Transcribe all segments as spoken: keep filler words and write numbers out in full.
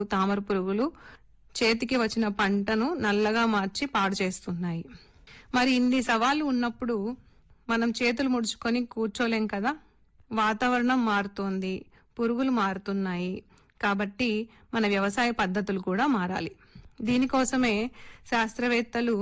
తామర పురుగులు చేతికి వచ్చిన పంటను నల్లగా మార్చి పాడు చేస్తున్నాయి. మరి ఇన్ని సవాళ్లు ఉన్నప్పుడు మనం చేతులు ముడుచుకొని కూర్చోలేం కదా. వాతావరణం మారుతోంది, పురుగులు మారుతున్నాయి, కాబట్టి మన వ్యవసాయ పద్ధతులు కూడా మారాలి. దీనికోసమే శాస్త్రవేత్తలు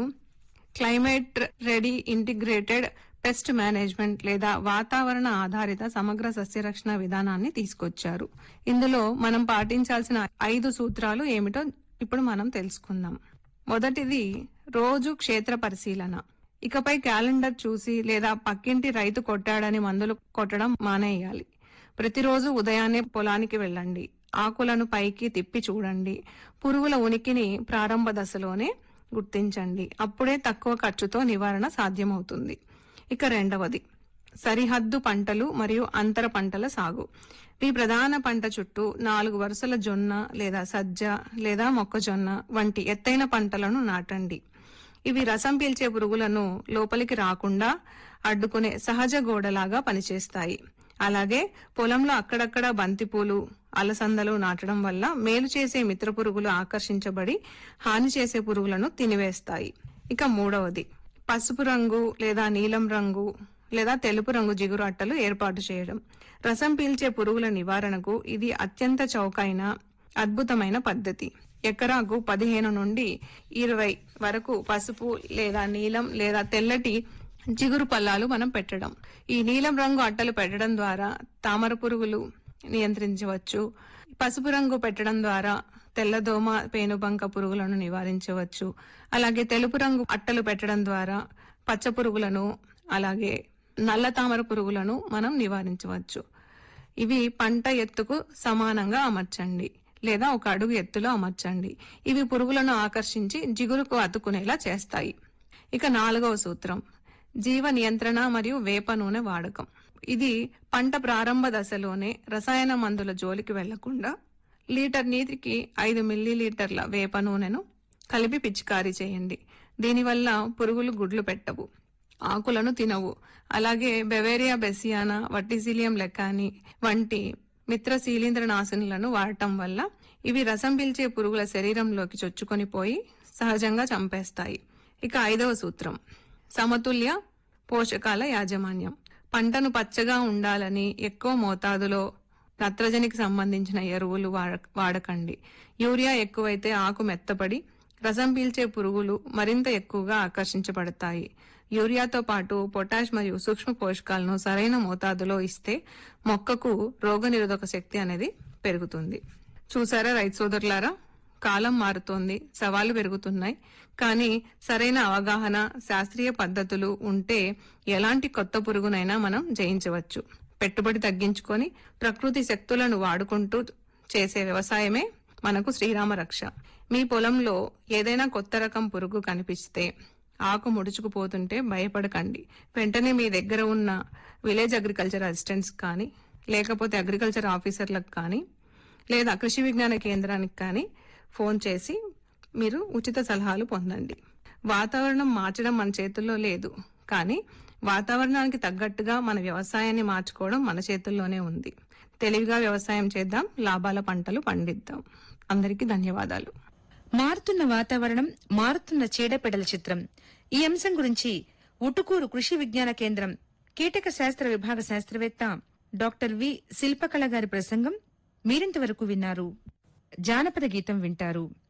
climate ready integrated pest management లేదా వాతావరణ ఆధారిత సమగ్ర సస్యరక్షణ విధానాన్ని తీసుకొచ్చారు. ఇందులో మనం పాటించాల్సిన ఐదు సూత్రాలు ఏమిటో ఇప్పుడు మనం తెలుసుకుందాం. మొదటిది రోజు క్షేత్ర పరిశీలన. ఇకపై క్యాలెండర్ చూసి లేదా పక్కింటి రైతు కొట్టాడని మందులు కొట్టడం మానేయాలి. ప్రతిరోజు ఉదయాన్నే పొలానికి వెళ్ళండి, ఆకులను పైకి తిప్పి చూడండి, పురుగుల ఉనికిని ప్రారంభ దశలోనే గుర్తించండి. అప్పుడే తక్కువ ఖర్చుతో నివారణ సాధ్యమవుతుంది. ఇక రెండవది సరిహద్దు పంటలు మరియు అంతర పంటల సాగు. ఈ ప్రధాన పంట చుట్టూ నాలుగు వరుసల జొన్న లేదా సజ్జ లేదా మొక్కజొన్న వంటి ఎత్తైన పంటలను నాటండి. ఇవి రసం పీల్చే పురుగులను లోపలికి రాకుండా అడ్డుకునే సహజ గోడలాగా పనిచేస్తాయి. అలాగే పొలంలో అక్కడక్కడ బంతిపూలు, అలసందలు నాటడం వల్ల మేలు చేసే మిత్ర పురుగులు ఆకర్షించబడి హాని చేసే పురుగులను తినివేస్తాయి. ఇక మూడవది పసుపు రంగు లేదా నీలం రంగు లేదా తెలుపు రంగు జిగురు అట్టలు ఏర్పాటు చేయడం. రసం పీల్చే పురుగుల నివారణకు ఇది అత్యంత చౌకైన అద్భుతమైన పద్ధతి. ఎకరాకు పదిహేను నుండి ఇరవై వరకు పసుపు లేదా నీలం లేదా తెల్లటి జిగురు పల్లాలు మనం పెట్టడం. ఈ నీలం రంగు అట్టలు పెట్టడం ద్వారా తామర పురుగులు నియంత్రించవచ్చు. పసుపు రంగు పెట్టడం ద్వారా తెల్లదోమ, పేనుబంక పురుగులను నివారించవచ్చు. అలాగే తెలుపు రంగు అట్టలు పెట్టడం ద్వారా పచ్చ పురుగులను, అలాగే నల్ల తామర పురుగులను మనం నివారించవచ్చు. ఇవి పంట ఎత్తుకు సమానంగా అమర్చండి లేదా ఒక అడుగు ఎత్తులో అమర్చండి. ఇవి పురుగులను ఆకర్షించి జిగురుకు అతుకునేలా చేస్తాయి. ఇక నాలుగవ సూత్రం జీవ నియంత్రణ మరియు వేప నూనె వాడకం. ఇది పంట ప్రారంభ దశలోనే రసాయన మందుల జోలికి వెళ్లకుండా లీటర్ నీటికి ఐదు మిల్లీలీటర్ల వేప నూనెను కలిపి పిచికారీ చేయండి. దీనివల్ల పురుగులు గుడ్లు పెట్టవు, ఆకులను తినవు. అలాగే బెవేరియా బెసియానా, వట్టిసిలియం లెకాని వంటి మిత్ర శీలీంద్ర నాశనులను వాడటం వల్ల ఇవి రసం పీల్చే పురుగుల శరీరంలోకి చొచ్చుకొని పోయి సహజంగా చంపేస్తాయి. ఇక ఐదవ సూత్రం సమతుల్య పోషకాల యాజమాన్యం. పంటను పచ్చగా ఉండాలని ఎక్కువ మోతాదులో నత్రజనికి సంబంధించిన ఎరువులు వాడకండి. యూరియా ఎక్కువైతే ఆకు మెత్తపడి రసం పీల్చే పురుగులు మరింత ఎక్కువగా ఆకర్షించబడతాయి. యూరియాతో పాటు పొటాష్ మరియు సూక్ష్మ పోషకాలను సరైన మోతాదులో ఇస్తే మొక్కకు రోగనిరోధక శక్తి అనేది పెరుగుతుంది. చూసారా రైతు సోదరులారా, కాలం మారుతోంది, సవాళ్లు పెరుగుతున్నాయి. కానీ సరైన అవగాహన, శాస్త్రీయ పద్ధతులు ఉంటే ఎలాంటి కొత్త పురుగునైనా మనం జయించవచ్చు. పెట్టుబడి తగ్గించుకొని ప్రకృతి శక్తులను వాడుకుంటూ చేసే వ్యవసాయమే మనకు శ్రీరామ రక్ష. మీ పొలంలో ఏదైనా కొత్త రకం పురుగు కనిపిస్తే, ఆకు ముడుచుకుపోతుంటే భయపడకండి. వెంటనే మీ దగ్గర ఉన్న విలేజ్ అగ్రికల్చర్ అసిస్టెంట్స్ కానీ, లేకపోతే అగ్రికల్చర్ ఆఫీసర్లకు కానీ, లేదా కృషి విజ్ఞాన కేంద్రానికి కానీ ఫోన్ చేసి మీరు ఉచిత సలహాలు పొందండి. వాతావరణం మార్చడం మన చేతుల్లో లేదు, కానీ వాతావరణానికి తగ్గట్టుగా మన వ్యవసాయాన్ని మార్చుకోవడం మన చేతుల్లోనే ఉంది. తెలివిగా వ్యవసాయం చేద్దాం, లాభాల పంటలు పండిద్దాం. అందరికీ ధన్యవాదాలు. మారుతున్న వాతావరణం, మారుతున్న చీడపీడల చిత్రం. ఈ అంశం గురించి ఉటుకూరు కృషి విజ్ఞాన కేంద్రం కీటక శాస్త్ర విభాగ శాస్త్రవేత్త డాక్టర్ వి శిల్పకళ గారి ప్రసంగం మీరింతవరకు విన్నారు. జానపద గీతం వింటారు.